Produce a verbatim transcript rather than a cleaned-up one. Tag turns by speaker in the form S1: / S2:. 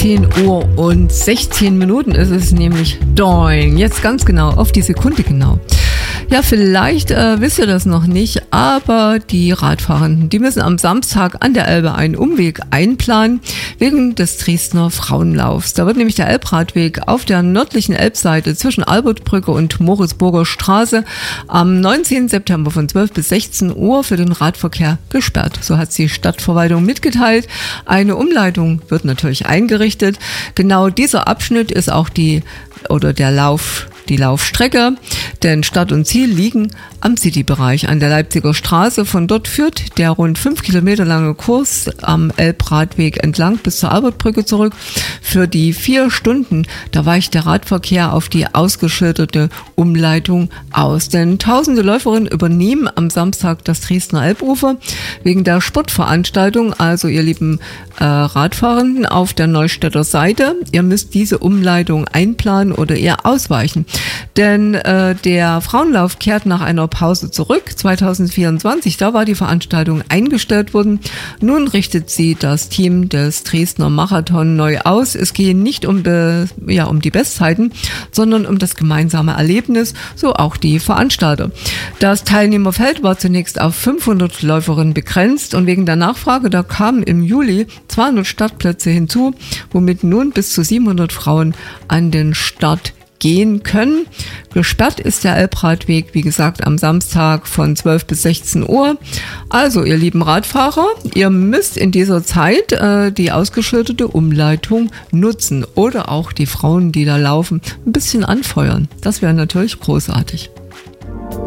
S1: zehn Uhr und sechzehn Minuten ist es nämlich. Doing. Jetzt ganz genau, auf die Sekunde genau. Ja, vielleicht äh, wisst ihr das noch nicht, aber die Radfahrenden, die müssen am Samstag an der Elbe einen Umweg einplanen wegen des Dresdner Frauenlaufs. Da wird nämlich der Elbradweg auf der nördlichen Elbseite zwischen Albertbrücke und Moritzburger Straße am neunzehnten September von zwölf bis sechzehn Uhr für den Radverkehr gesperrt. So hat die Stadtverwaltung mitgeteilt. Eine Umleitung wird natürlich eingerichtet. Genau dieser Abschnitt ist auch die oder der Lauf die Laufstrecke, denn Start und Ziel liegen am Citybereich an der Leipziger Straße. Von dort führt der rund fünf Kilometer lange Kurs am Elbradweg entlang bis zur Albertbrücke zurück. Für die vier Stunden, da weicht der Radverkehr auf die ausgeschilderte Umleitung aus. Denn tausende Läuferinnen übernehmen am Samstag das Dresdner Elbufer wegen der Sportveranstaltung. Also ihr lieben äh, Radfahrenden auf der Neustädter Seite, ihr müsst diese Umleitung einplanen oder eher ausweichen. Denn äh, der Frauenlauf kehrt nach einer Pause zurück. zwanzig vierundzwanzig, da war die Veranstaltung eingestellt worden. Nun richtet sie das Team des Dresdner Marathon neu aus. Es gehe nicht um, be, ja, um die Bestzeiten, sondern um das gemeinsame Erlebnis, so auch die Veranstalter. Das Teilnehmerfeld war zunächst auf fünfhundert Läuferinnen begrenzt und wegen der Nachfrage, da kamen im Juli zweihundert Startplätze hinzu, womit nun bis zu siebenhundert Frauen an den Start gehen können. Gesperrt ist der Elbradweg, wie gesagt, am Samstag von zwölf bis sechzehn Uhr. Also, ihr lieben Radfahrer, ihr müsst in dieser Zeit äh, die ausgeschilderte Umleitung nutzen oder auch die Frauen, die da laufen, ein bisschen anfeuern. Das wäre natürlich großartig.